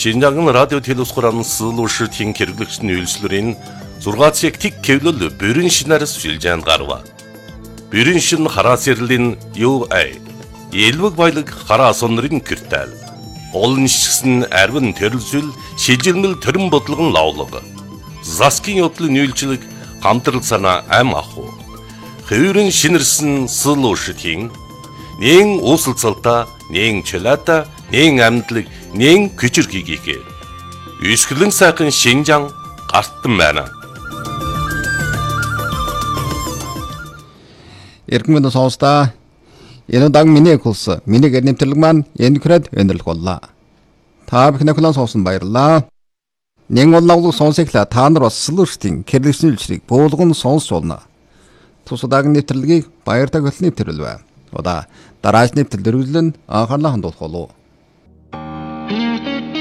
Шинжаан радио телевизхуран сылуушртын хэрэглэгчдийн үйлчлэрийн 6 цаг тик кевлөл бүрэн шинээр сүлжээн гарва. Бүрэн шин хараа сэрлэн UA элвэг баялаг хараа сонрын киртэл. Олон шигсэн арвин төрөлсөл шилжилмэл төрөн бодлогон лавлаг. Заскин yoдлын үйлчлэг хамтрал санаа ам аху. Хөврөн шинэрсэн сылуушртын нэн уусалцалта, нэн чөлөөта, нэн амьдлаг, нэн күчирхийгээ. Үсгэлэн сайхан Шинжаан гартан байна. Эргэн мэнд сонсдаа энэ даг миний курс миний гэрнэмтэрлэг маань энэ хүрээд өндөрлөх боллоо. Та бүхэн класс сонсон баярлалаа. Нэн онлог сонсогла та нар бас сэлүүртийн хэрэглэгчийн үйлчлэгийг буулган сонсч болно. Тусдаг нэвтрэлгийг баяртай хөлний нэвтрэлвэ. Ода дараачны нэвтрэл дөрвөлн анхаарлаа хандуулах болов.